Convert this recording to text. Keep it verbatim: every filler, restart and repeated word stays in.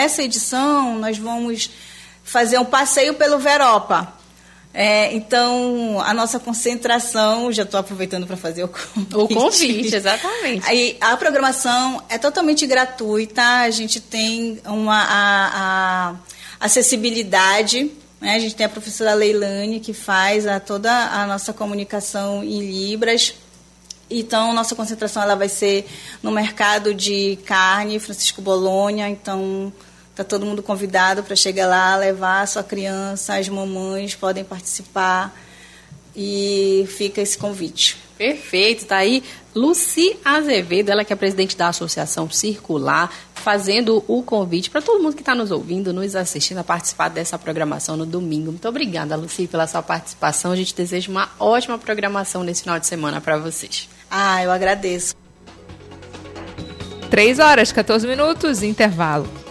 nessa edição, nós vamos fazer um passeio pelo Veropa. É, então, a nossa concentração, já estou aproveitando para fazer o convite. O convite, exatamente. Aí, a programação é totalmente gratuita, a gente tem uma a, a acessibilidade, né? A gente tem a professora Leilane, que faz a, toda a nossa comunicação em Libras. Então, nossa concentração ela vai ser no mercado de carne, Francisco Bolonha, então... Está todo mundo convidado para chegar lá, levar a sua criança, as mamães podem participar e fica esse convite. Perfeito, tá aí Lucy Azevedo, ela que é presidente da Associação Circular, fazendo o convite para todo mundo que está nos ouvindo, nos assistindo a participar dessa programação no domingo. Muito obrigada, Lucy, pela sua participação. A gente deseja uma ótima programação nesse final de semana para vocês. Ah, eu agradeço. três horas, quatorze minutos, intervalo.